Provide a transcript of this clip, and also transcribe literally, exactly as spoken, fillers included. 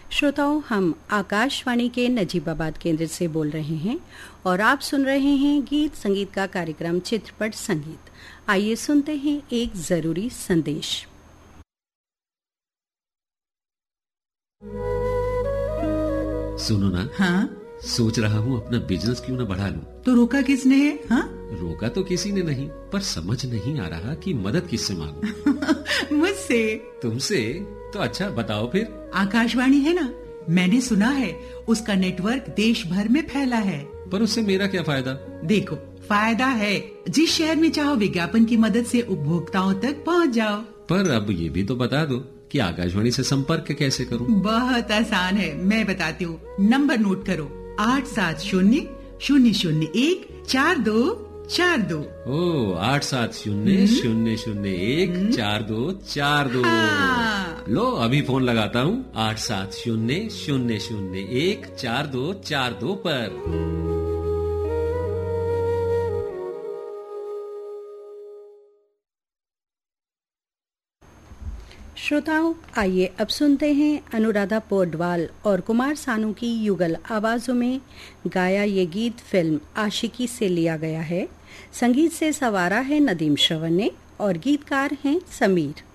श्रोताओं, हम आकाशवाणी के नजीबाबाद केंद्र से बोल रहे हैं और आप सुन रहे हैं गीत संगीत का कार्यक्रम चित्रपट संगीत। आइए सुनते हैं एक जरूरी संदेश। सुनो ना। हाँ? सोच रहा हूँ अपना बिजनेस क्यों ना बढ़ा लूं। तो रोका किसने है? हाँ? रोका तो किसी ने नहीं, पर समझ नहीं आ रहा कि मदद किससे मांगूं। मुझसे। तुमसे? तो अच्छा बताओ फिर। आकाशवाणी है ना, मैंने सुना है उसका नेटवर्क देश भर में फैला है। पर उससे मेरा क्या फायदा? देखो, फायदा है। जिस शहर में चाहो विज्ञापन की मदद से उपभोक्ताओं तक पहुँच जाओ। पर अब ये भी तो बता दो कि आकाशवाणी से संपर्क कैसे करूं? बहुत आसान है, मैं बताती हूँ। नंबर नोट करो, आठ सात शून्य शून्य शून्य एक चार दो चार दो। ओ, आठ सात शून्य शून्य शून्य एक चार दो चार दो। हाँ। लो अभी फोन लगाता हूँ आठ सात शून्य शून्य शून्य एक चार दो चार दो पर। श्रोताओं, आइए अब सुनते हैं अनुराधा पौडवाल और कुमार सानू की युगल आवाजों में गाया ये गीत फिल्म आशिकी से लिया गया है। संगीत से सवारा है नदीम श्रवण ने और गीतकार हैं समीर।